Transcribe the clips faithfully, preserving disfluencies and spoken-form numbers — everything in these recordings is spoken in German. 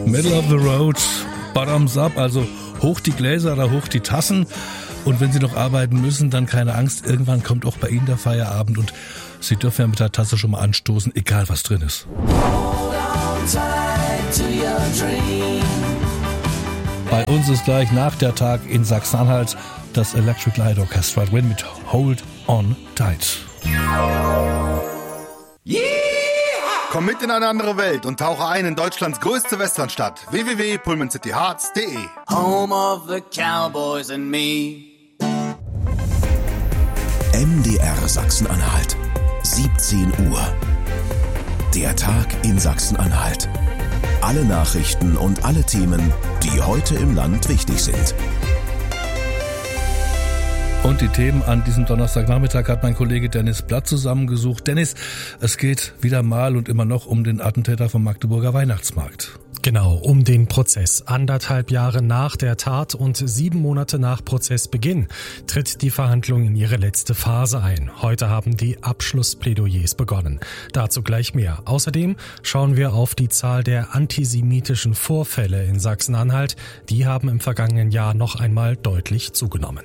Middle of the road, bottoms up, also hoch die Gläser oder hoch die Tassen. Und wenn Sie noch arbeiten müssen, dann keine Angst, irgendwann kommt auch bei Ihnen der Feierabend und Sie dürfen ja mit der Tasse schon mal anstoßen, egal was drin ist. Bei uns ist gleich nach der Tag in Sachsen-Anhalt das Electric Light Orchestra mit Hold On Tight. Yeah! Komm mit in eine andere Welt und tauche ein in Deutschlands größte Westernstadt. w w w punkt pullman city hearts punkt d e Home of the Cowboys and me. M D R Sachsen-Anhalt, siebzehn Uhr. Der Tag in Sachsen-Anhalt. Alle Nachrichten und alle Themen, die heute im Land wichtig sind. Und die Themen an diesem Donnerstagnachmittag hat mein Kollege Dennis Blatt zusammengesucht. Dennis, es geht wieder mal und immer noch um den Attentäter vom Magdeburger Weihnachtsmarkt. Genau, um den Prozess. Anderthalb Jahre nach der Tat und sieben Monate nach Prozessbeginn tritt die Verhandlung in ihre letzte Phase ein. Heute haben die Abschlussplädoyers begonnen. Dazu gleich mehr. Außerdem schauen wir auf die Zahl der antisemitischen Vorfälle in Sachsen-Anhalt. Die haben im vergangenen Jahr noch einmal deutlich zugenommen.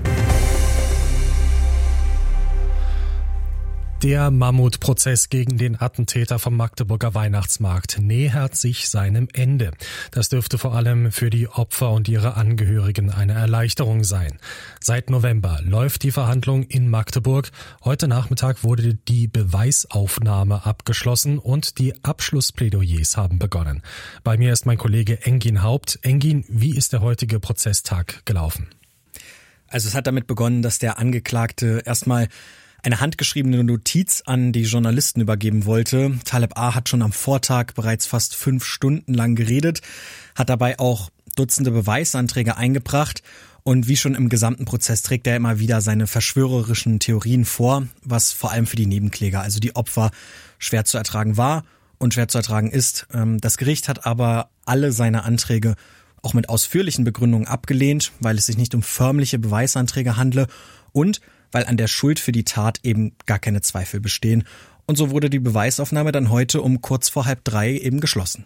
Der Mammutprozess gegen den Attentäter vom Magdeburger Weihnachtsmarkt nähert sich seinem Ende. Das dürfte vor allem für die Opfer und ihre Angehörigen eine Erleichterung sein. Seit November läuft die Verhandlung in Magdeburg. Heute Nachmittag wurde die Beweisaufnahme abgeschlossen und die Abschlussplädoyers haben begonnen. Bei mir ist mein Kollege Engin Haupt. Engin, wie ist der heutige Prozesstag gelaufen? Also es hat damit begonnen, dass der Angeklagte erstmal eine handgeschriebene Notiz an die Journalisten übergeben wollte. Taleb A. hat schon am Vortag bereits fast fünf Stunden lang geredet, hat dabei auch Dutzende Beweisanträge eingebracht und wie schon im gesamten Prozess trägt er immer wieder seine verschwörerischen Theorien vor, was vor allem für die Nebenkläger, also die Opfer, schwer zu ertragen war und schwer zu ertragen ist. Das Gericht hat aber alle seine Anträge auch mit ausführlichen Begründungen abgelehnt, weil es sich nicht um förmliche Beweisanträge handle und weil an der Schuld für die Tat eben gar keine Zweifel bestehen. Und so wurde die Beweisaufnahme dann heute um kurz vor halb drei eben geschlossen.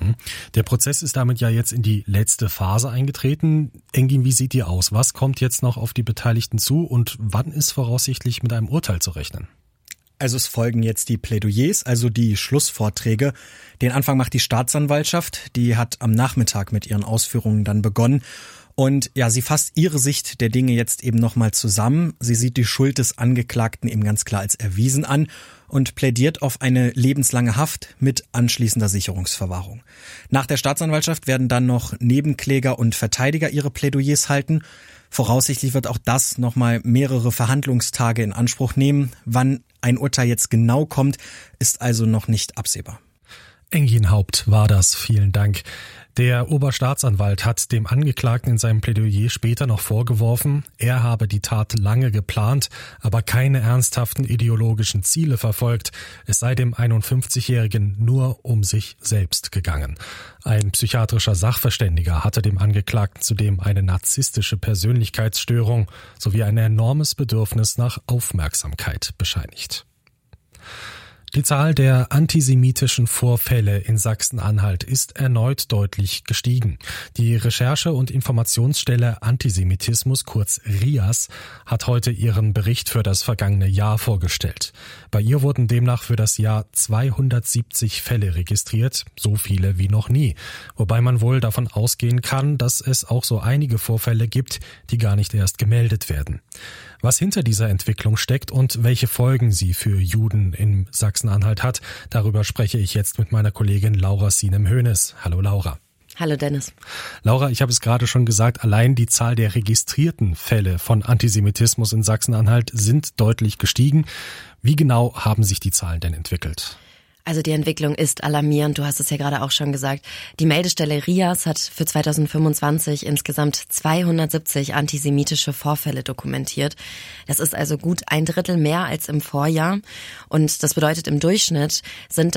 Der Prozess ist damit ja jetzt in die letzte Phase eingetreten. Engin, wie sieht die aus? Was kommt jetzt noch auf die Beteiligten zu und wann ist voraussichtlich mit einem Urteil zu rechnen? Also es folgen jetzt die Plädoyers, also die Schlussvorträge. Den Anfang macht die Staatsanwaltschaft. Die hat am Nachmittag mit ihren Ausführungen dann begonnen. Und ja, sie fasst ihre Sicht der Dinge jetzt eben nochmal zusammen. Sie sieht die Schuld des Angeklagten eben ganz klar als erwiesen an und plädiert auf eine lebenslange Haft mit anschließender Sicherungsverwahrung. Nach der Staatsanwaltschaft werden dann noch Nebenkläger und Verteidiger ihre Plädoyers halten. Voraussichtlich wird auch das nochmal mehrere Verhandlungstage in Anspruch nehmen. Wann ein Urteil jetzt genau kommt, ist also noch nicht absehbar. Engin Haupt war das. Vielen Dank. Der Oberstaatsanwalt hat dem Angeklagten in seinem Plädoyer später noch vorgeworfen, er habe die Tat lange geplant, aber keine ernsthaften ideologischen Ziele verfolgt. Es sei dem einundfünfzigjährigen nur um sich selbst gegangen. Ein psychiatrischer Sachverständiger hatte dem Angeklagten zudem eine narzisstische Persönlichkeitsstörung sowie ein enormes Bedürfnis nach Aufmerksamkeit bescheinigt. Die Zahl der antisemitischen Vorfälle in Sachsen-Anhalt ist erneut deutlich gestiegen. Die Recherche- und Informationsstelle Antisemitismus, kurz R I A S, hat heute ihren Bericht für das vergangene Jahr vorgestellt. Bei ihr wurden demnach für das Jahr zweihundertsiebzig Fälle registriert, so viele wie noch nie. Wobei man wohl davon ausgehen kann, dass es auch so einige Vorfälle gibt, die gar nicht erst gemeldet werden. Was hinter dieser Entwicklung steckt und welche Folgen sie für Juden in Sachsen-Anhalt hat, darüber spreche ich jetzt mit meiner Kollegin Laura Sienem-Hoeneß. Hallo Laura. Hallo Dennis. Laura, ich habe es gerade schon gesagt, allein die Zahl der registrierten Fälle von Antisemitismus in Sachsen-Anhalt sind deutlich gestiegen. Wie genau haben sich die Zahlen denn entwickelt? Also die Entwicklung ist alarmierend, du hast es ja gerade auch schon gesagt. Die Meldestelle R I A S hat für zweitausendfünfundzwanzig insgesamt zweihundertsiebzig antisemitische Vorfälle dokumentiert. Das ist also gut ein Drittel mehr als im Vorjahr. Und das bedeutet, im Durchschnitt sind das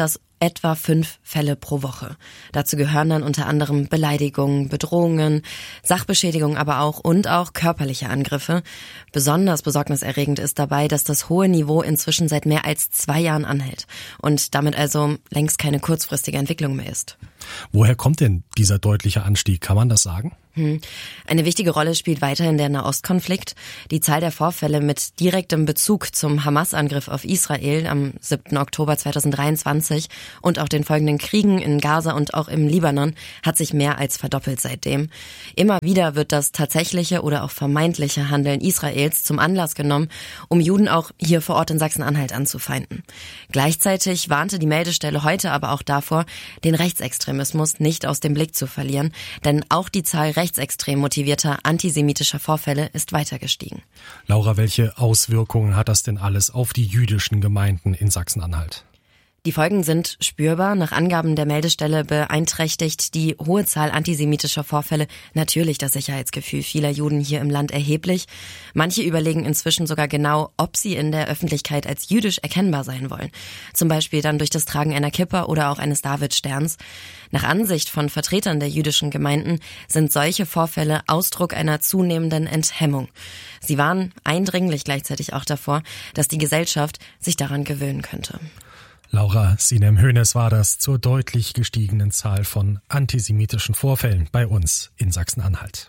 etwa fünf Fälle pro Woche. Dazu gehören dann unter anderem Beleidigungen, Bedrohungen, Sachbeschädigungen aber auch und auch körperliche Angriffe. Besonders besorgniserregend ist dabei, dass das hohe Niveau inzwischen seit mehr als zwei Jahren anhält und damit also längst keine kurzfristige Entwicklung mehr ist. Woher kommt denn dieser deutliche Anstieg? Kann man das sagen? Hm. Eine wichtige Rolle spielt weiterhin der Nahostkonflikt. Die Zahl der Vorfälle mit direktem Bezug zum Hamas-Angriff auf Israel am siebten Oktober zweitausenddreiundzwanzig und auch den folgenden Kriegen in Gaza und auch im Libanon hat sich mehr als verdoppelt seitdem. Immer wieder wird das tatsächliche oder auch vermeintliche Handeln Israels zum Anlass genommen, um Juden auch hier vor Ort in Sachsen-Anhalt anzufeinden. Gleichzeitig warnte die Meldestelle heute aber auch davor, den Rechtsextremismus nicht aus dem Blick zu verlieren, denn auch die Zahl rechtsextrem motivierter antisemitischer Vorfälle ist weiter gestiegen. Laura, welche Auswirkungen hat das denn alles auf die jüdischen Gemeinden in Sachsen-Anhalt? Die Folgen sind spürbar. Nach Angaben der Meldestelle beeinträchtigt die hohe Zahl antisemitischer Vorfälle natürlich das Sicherheitsgefühl vieler Juden hier im Land erheblich. Manche überlegen inzwischen sogar genau, ob sie in der Öffentlichkeit als jüdisch erkennbar sein wollen. Zum Beispiel dann durch das Tragen einer Kippa oder auch eines Davidsterns. Nach Ansicht von Vertretern der jüdischen Gemeinden sind solche Vorfälle Ausdruck einer zunehmenden Enthemmung. Sie warnen eindringlich gleichzeitig auch davor, dass die Gesellschaft sich daran gewöhnen könnte. Laura Sinem-Hoeneß war das zur deutlich gestiegenen Zahl von antisemitischen Vorfällen bei uns in Sachsen-Anhalt.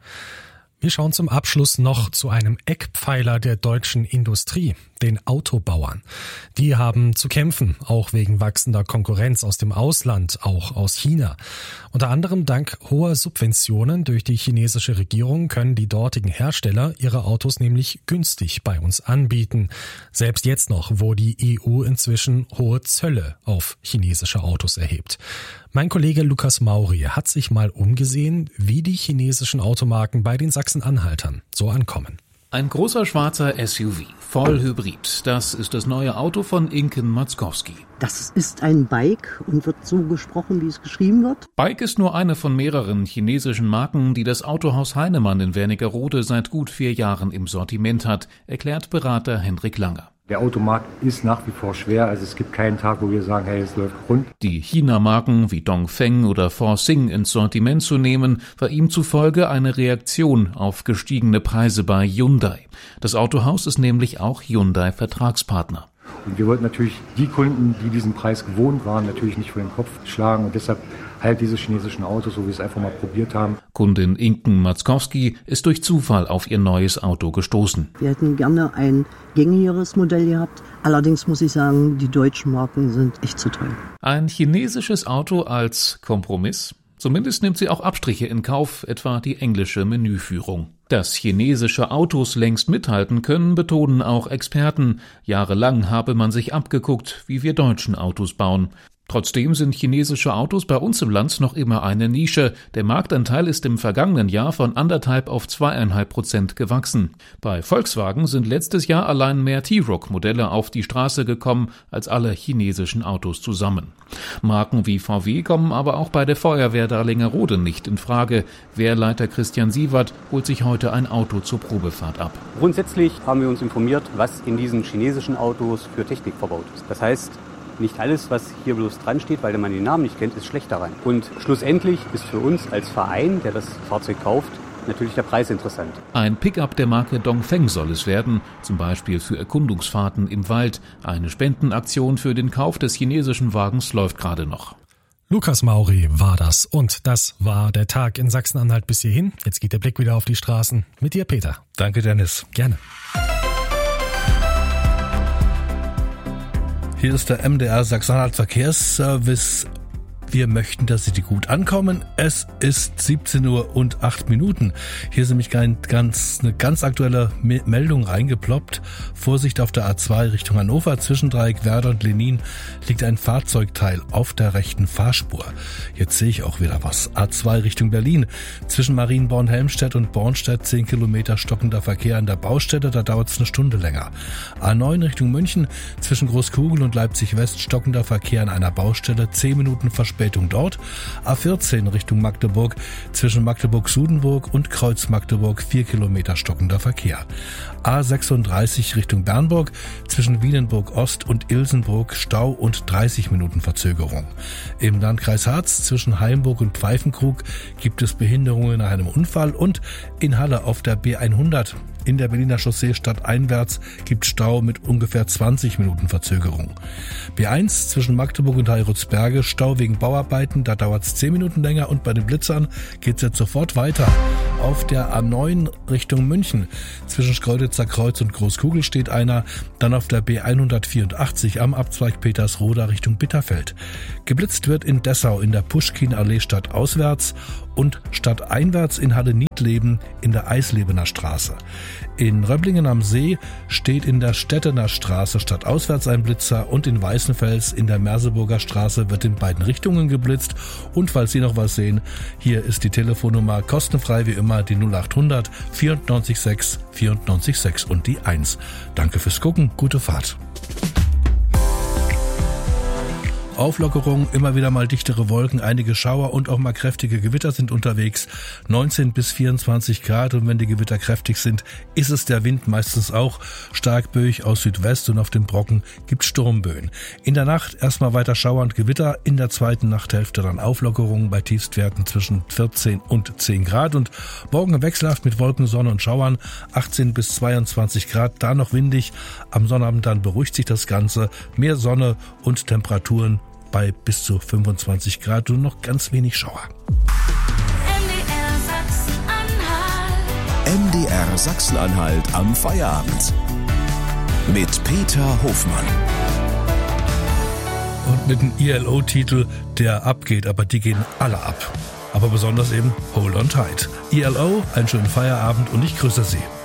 Wir schauen zum Abschluss noch zu einem Eckpfeiler der deutschen Industrie, den Autobauern. Die haben zu kämpfen, auch wegen wachsender Konkurrenz aus dem Ausland, auch aus China. Unter anderem dank hoher Subventionen durch die chinesische Regierung können die dortigen Hersteller ihre Autos nämlich günstig bei uns anbieten. Selbst jetzt noch, wo die E U inzwischen hohe Zölle auf chinesische Autos erhebt. Mein Kollege Lukas Mauri hat sich mal umgesehen, wie die chinesischen Automarken bei den Sachsen-Anhaltern so ankommen. Ein großer schwarzer S U V, voll Hybrid. Das ist das neue Auto von Inken Matzkowski. Das ist ein Bike und wird so gesprochen, wie es geschrieben wird. Bike ist nur eine von mehreren chinesischen Marken, die das Autohaus Heinemann in Wernigerode seit gut vier Jahren im Sortiment hat, erklärt Berater Hendrik Langer. Der Automarkt ist nach wie vor schwer, also es gibt keinen Tag, wo wir sagen, hey, es läuft rund. Die China-Marken wie Dongfeng oder Forsing ins Sortiment zu nehmen, war ihm zufolge eine Reaktion auf gestiegene Preise bei Hyundai. Das Autohaus ist nämlich auch Hyundai-Vertragspartner. Und wir wollten natürlich die Kunden, die diesen Preis gewohnt waren, natürlich nicht vor den Kopf schlagen und deshalb halt diese chinesischen Autos, so wie wir es einfach mal probiert haben. Kundin Inken Matzkowski ist durch Zufall auf ihr neues Auto gestoßen. Wir hätten gerne ein gängigeres Modell gehabt. Allerdings muss ich sagen, die deutschen Marken sind echt zu teuer. Ein chinesisches Auto als Kompromiss? Zumindest nimmt sie auch Abstriche in Kauf, etwa die englische Menüführung. Dass chinesische Autos längst mithalten können, betonen auch Experten. Jahrelang habe man sich abgeguckt, wie wir Deutschen Autos bauen. Trotzdem sind chinesische Autos bei uns im Land noch immer eine Nische. Der Marktanteil ist im vergangenen Jahr von anderthalb auf zweieinhalb Prozent gewachsen. Bei Volkswagen sind letztes Jahr allein mehr T-Roc-Modelle auf die Straße gekommen als alle chinesischen Autos zusammen. Marken wie V W kommen aber auch bei der Feuerwehr Darlingerode nicht in Frage. Wehrleiter Christian Sievert holt sich heute ein Auto zur Probefahrt ab. Grundsätzlich haben wir uns informiert, was in diesen chinesischen Autos für Technik verbaut ist. Das heißt, nicht alles, was hier bloß dran steht, weil man den Namen nicht kennt, ist schlecht daran. Und schlussendlich ist für uns als Verein, der das Fahrzeug kauft, natürlich der Preis interessant. Ein Pickup der Marke Dongfeng soll es werden, zum Beispiel für Erkundungsfahrten im Wald. Eine Spendenaktion für den Kauf des chinesischen Wagens läuft gerade noch. Lukas Mauri war das und das war der Tag in Sachsen-Anhalt bis hierhin. Jetzt geht der Blick wieder auf die Straßen. Mit dir, Peter. Danke, Dennis. Gerne. Hier ist der M D R Sachsen-Anhalt Verkehrsservice. Wir möchten, dass Sie die gut ankommen. Es ist siebzehn Uhr und acht Minuten. Hier ist nämlich ganz, eine ganz aktuelle Meldung reingeploppt. Vorsicht auf der A zwei Richtung Hannover. Zwischen Dreieck Werder und Lenin liegt ein Fahrzeugteil auf der rechten Fahrspur. Jetzt sehe ich auch wieder was. A zwei Richtung Berlin. Zwischen Marienborn-Helmstedt und Bornstedt zehn Kilometer stockender Verkehr an der Baustelle. Da dauert es eine Stunde länger. A neun Richtung München. Zwischen Großkugel und Leipzig West stockender Verkehr an einer Baustelle. zehn Minuten Verspätung Verspätung dort. A vierzehn Richtung Magdeburg zwischen Magdeburg-Sudenburg und Kreuz Magdeburg vier Kilometer stockender Verkehr. A sechsunddreißig Richtung Bernburg zwischen Wienenburg-Ost und Ilsenburg Stau und dreißig Minuten Verzögerung. Im Landkreis Harz zwischen Haimburg und Pfeifenkrug gibt es Behinderungen nach einem Unfall und in Halle auf der B hundert in der Berliner Chaussee stadteinwärts gibt Stau mit ungefähr zwanzig Minuten Verzögerung. B eins zwischen Magdeburg und Heiritzberge Stau wegen Bauarbeiten, da dauert es zehn Minuten länger und bei den Blitzern geht es jetzt sofort weiter. Auf der A neun Richtung München zwischen Schkeuditzer Kreuz und Großkugel steht einer, dann auf der B hundertvierundachtzig am Abzweig Petersroda Richtung Bitterfeld. Geblitzt wird in Dessau in der Puschkin-Allee stadtauswärts und stadteinwärts in Halle-Niedleben in der Eislebener Straße. In Röblingen am See steht in der Stettener Straße stadtauswärts ein Blitzer und in Weißenfels in der Merseburger Straße wird in beiden Richtungen geblitzt. Und falls Sie noch was sehen, hier ist die Telefonnummer kostenfrei wie immer die null achthundert vierundneunzig sechs vierundneunzig sechs und die eins. Danke fürs Gucken, gute Fahrt. Auflockerung, immer wieder mal dichtere Wolken, einige Schauer und auch mal kräftige Gewitter sind unterwegs. neunzehn bis vierundzwanzig Grad und wenn die Gewitter kräftig sind, ist es der Wind meistens auch stark böig aus Südwest und auf dem Brocken gibt Sturmböen. In der Nacht erstmal weiter Schauer und Gewitter, in der zweiten Nachthälfte dann Auflockerungen bei Tiefstwerten zwischen vierzehn und zehn Grad und morgen wechselhaft mit Wolken, Sonne und Schauern, achtzehn bis zweiundzwanzig Grad, da noch windig. Am Sonnabend dann beruhigt sich das Ganze, mehr Sonne und Temperaturen bei bis zu fünfundzwanzig Grad und noch ganz wenig Schauer. M D R Sachsen-Anhalt am Feierabend. Mit Peter Hofmann. Und mit einem I L O-Titel, der abgeht, aber die gehen alle ab. Aber besonders eben Hold on Tight. I L O, einen schönen Feierabend und ich grüße Sie.